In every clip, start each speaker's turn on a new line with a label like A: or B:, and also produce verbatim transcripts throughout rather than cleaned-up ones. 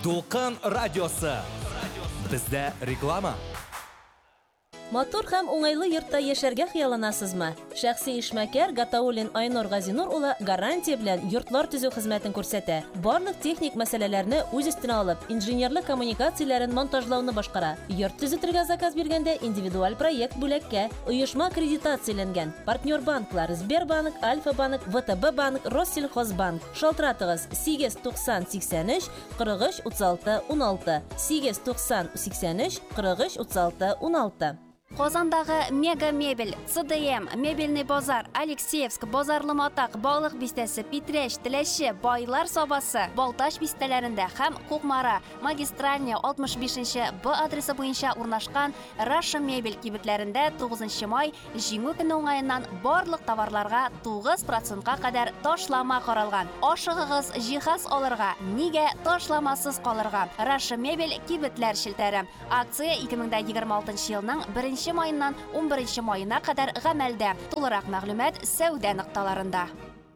A: Дулкын радиосы. Бездә реклама.
B: Матур һәм уңайлы йортта яшәргә хыялланасызмы? Шәхси эшмәкәр Гатауллин Айнур Газинур улы гарантия белән йортлар төзү хезмәтен күрсәтә. Барлык техник мәсьәләләрне үз өстенә алып, инженерлык коммуникацияләрен монтажлауны башкара. Йорт төзетергә заказ биргәндә индивидуаль проект бүләккә. Оешма аккредитацияләнгән. Партнер банклар Сбербанк, Альфа-банк, ВТБ банк, Россельхозбанк. Шалтыратыгыз сигез туксан сиксән өч кырык өч утыз алты уналты. сигез туксан сиксән өч кырык үч утыз алты уналты.
C: Казандагы Мега Мебель, ЦДМ, Мебельный базар, Алексеевск, Базарлы Матак, Балык бистәсе, Питрәш, Теләче, Байлар сабасы, Балташ бистәләрендә һәм Кукмара, Магистральная алтмыш бишенче Б адресы буенча урнашкан Раша Мебель кибетләрендә тугызынчы май җиңү көне уңаеннан барлык товарларга тугыз процентка кадәр ташлама каралган. Ашыгыгыз җиһаз алырга, нигә ташламасыз калырга? Раша Мебель кибетләр шелтәре. Акция ике мең егерме алтынчы елның беренче майыннан он беренче маена кадәр гамәлдә. Тулырак мәгълүмат сәүдә нокталарында.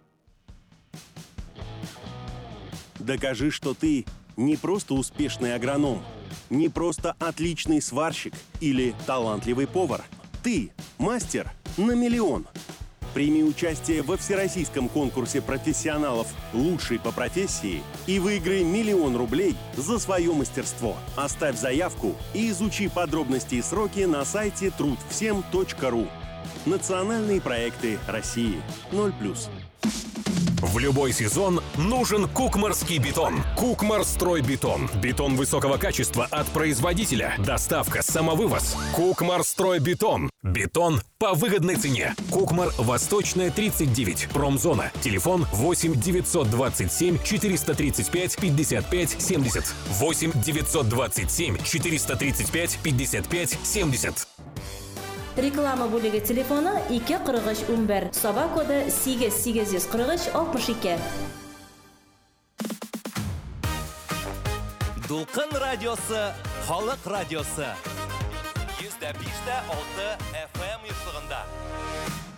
D: Докажи, что ты не просто успешный агроном, не просто отличный сварщик или талантливый повар. Ты мастер на миллион. Прими участие во всероссийском конкурсе профессионалов «Лучший по профессии» и выиграй миллион рублей за свое мастерство. Оставь заявку и изучи подробности и сроки на сайте труд всем точка ру. Национальные проекты России. ноль плюс.
E: В любой сезон нужен кукмарский бетон. Кукмарстройбетон. Бетон высокого качества от производителя. Доставка, самовывоз. Кукмарстройбетон. Бетон по выгодной цене. Кукмар, Восточная, тридцать девять. Промзона. Телефон восемь девятьсот двадцать семь четыреста тридцать пять пятьдесят пять семьдесят. восемь девятьсот двадцать семь четыреста тридцать пять пятьдесят пять семьдесят.
B: Реклама бүлеге телефоны ике кырык өч ун бер, Саба коды сигез сигез йөз кырык өч алтмыш ике.
A: Дулкын радиосы, халык радиосы. йөз дә биш тә алты эф эм юклыгында.